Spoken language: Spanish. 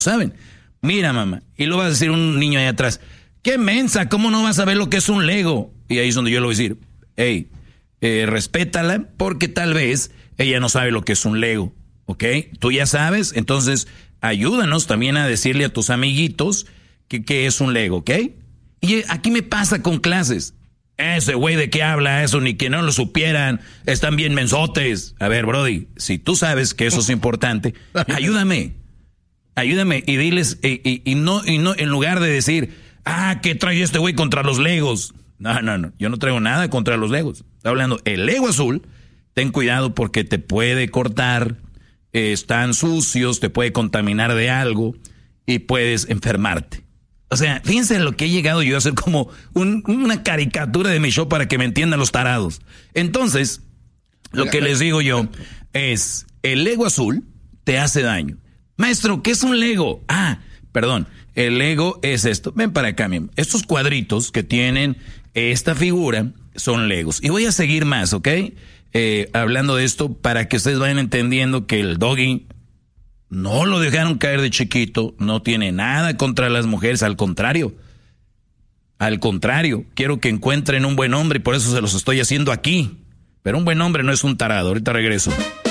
saben. Mira, mamá, y lo va a decir un niño ahí atrás. ¡Qué mensa! ¿Cómo no vas a ver lo que es un Lego? Y ahí es donde yo le voy a decir, hey, respétala porque tal vez ella no sabe lo que es un Lego, ¿ok? Tú ya sabes, entonces ayúdanos también a decirle a tus amiguitos que es un Lego, ¿ok? Y aquí me pasa con clases. Ese güey de qué habla eso, ni que no lo supieran, están bien mensotes. A ver, brody, si tú sabes que eso es importante, ayúdame y diles, y no, en lugar de decir, ¿qué trae este güey contra los Legos? No, yo no traigo nada contra los Legos. Estoy hablando, el Lego azul, ten cuidado porque te puede cortar, están sucios, te puede contaminar de algo y puedes enfermarte. O sea, fíjense en lo que he llegado yo a hacer como una caricatura de mi show para que me entiendan los tarados. Entonces, lo que les digo yo es, el Lego azul te hace daño. Maestro, ¿qué es un Lego? Perdón, el Lego es esto. Ven para acá, estos cuadritos que tienen esta figura son Legos. Y voy a seguir más, ¿ok? Hablando de esto para que ustedes vayan entendiendo que el Doggy no lo dejaron caer de chiquito, no tiene nada contra las mujeres, al contrario. Al contrario, quiero que encuentren un buen hombre y por eso se los estoy haciendo aquí. Pero un buen hombre no es un tarado. Ahorita regreso.